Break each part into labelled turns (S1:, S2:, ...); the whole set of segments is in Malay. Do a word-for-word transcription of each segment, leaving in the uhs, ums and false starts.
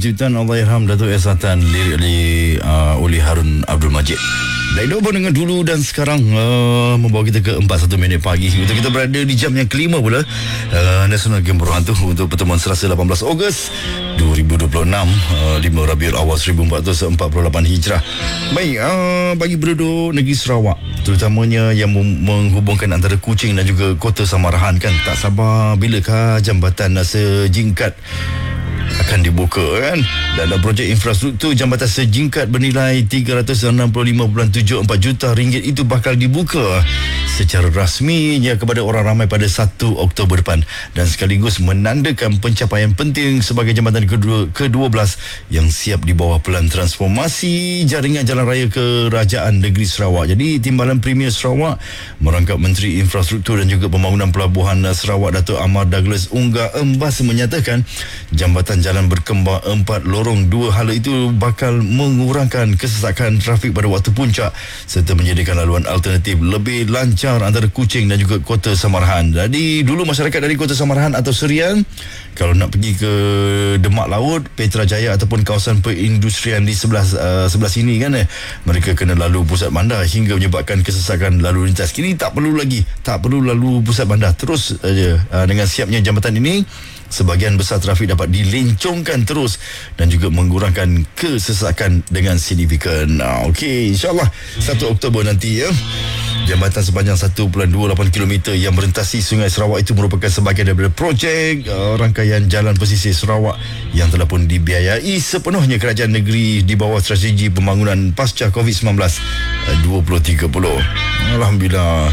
S1: ciptaan Allahyarham Datuk S. Satan, lirik oleh uh, oleh Harun Abdul Majid. Dari dua dengan dulu dan sekarang uh, membawa kita ke empat puluh satu minit pagi. Kita, kita berada di jam yang kelima pula uh, National Game Berhantu untuk pertemuan Selasa lapan belas Ogos dua ribu dua puluh enam, uh, lima Rabiul Awal seribu empat ratus empat puluh lapan Hijrah. Baik, uh, bagi penduduk negeri Sarawak, terutamanya yang menghubungkan antara Kuching dan juga Kota Samarahan, kan tak sabar bilakah jambatan sejingkat akan dibuka, kan? Dan projek infrastruktur jambatan sejingkat bernilai tiga ratus enam puluh lima perpuluhan tujuh empat juta ringgit itu bakal dibuka secara rasminya kepada orang ramai pada satu Oktober depan, dan sekaligus menandakan pencapaian penting sebagai jambatan kedua, ke-dua belas yang siap di bawah pelan transformasi jaringan jalan raya kerajaan negeri Sarawak. Jadi Timbalan Premier Sarawak merangkap Menteri Infrastruktur dan juga Pembangunan Pelabuhan Sarawak Datuk Amar Douglas Ungga Embas menyatakan jambatan jalan berkembar empat lorong dua hala itu bakal mengurangkan kesesakan trafik pada waktu puncak serta menjadikan laluan alternatif lebih lancar antara Kuching dan juga Kota Samarahan. Jadi dulu masyarakat dari Kota Samarahan atau Serian kalau nak pergi ke Demak Laut, Petrajaya ataupun kawasan perindustrian di sebelah uh, sebelah sini, kan eh, mereka kena lalu pusat bandar hingga menyebabkan kesesakan lalu lintas. Kini tak perlu lagi, tak perlu lalu pusat bandar. Terus aja uh, dengan siapnya jambatan ini, sebahagian besar trafik dapat dilencongkan terus dan juga mengurangkan kesesakan dengan signifikan. Nah, okey, insyaAllah satu Oktober nanti, ya. Jambatan sepanjang satu perpuluhan dua lapan kilometer yang merentasi Sungai Sarawak itu merupakan sebahagian daripada projek uh, rangkaian jalan pesisir Sarawak yang telah pun dibiayai sepenuhnya kerajaan negeri di bawah strategi pembangunan pasca covid sembilan belas uh, dua ribu tiga puluh. Alhamdulillah.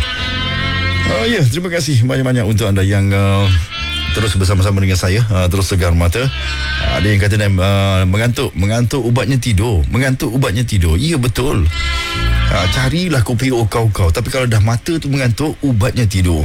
S1: Uh, ya, terima kasih banyak-banyak untuk anda yang uh, terus bersama-sama dengan saya, uh, terus segar mata. Uh, ada yang kata uh, mengantuk, mengantuk ubatnya tidur, mengantuk ubatnya tidur. Ya, betul. Uh, carilah kopi O kau-kau, tapi kalau dah mata tu mengantuk, ubatnya tidur.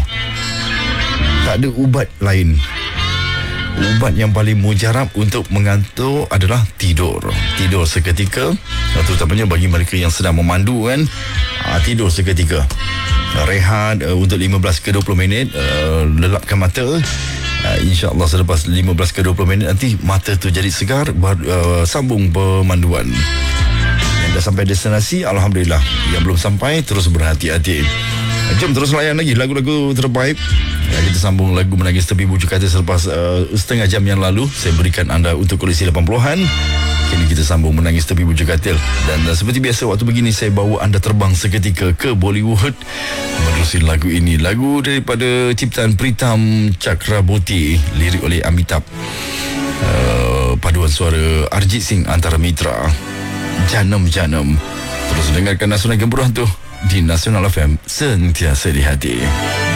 S1: Tak ada ubat lain. Ubat yang paling mujarab untuk mengantuk adalah tidur. Tidur seketika, uh, terutamanya bagi mereka yang sedang memandu, kan. Uh, tidur seketika. Uh, rehat uh, untuk lima belas ke dua puluh minit, uh, lelapkan mata. Uh, InsyaAllah selepas lima belas ke dua puluh minit nanti mata tu jadi segar, baru, uh, sambung pemanduan. Yang dah sampai destinasi, Alhamdulillah. Yang belum sampai, terus berhati-hati. uh, Jom terus layan lagi lagu-lagu terbaik. Ya, kita sambung lagu Menangis Tepi Bujuk Katil selepas uh, setengah jam yang lalu saya berikan anda untuk kolesi lapan puluhan. Kini kita sambung Menangis Tepi Bujuk Katil. Dan uh, seperti biasa waktu begini saya bawa anda terbang seketika ke Bollywood menerusi lagu ini. Lagu daripada ciptaan Pritam Chakraborty, lirik oleh Amitabh, uh, paduan suara Arjit Singh antara mitra. Janam Janam. Terus dengarkan Nasional Game Berhantu di Nasional F M, sentiasa di hati.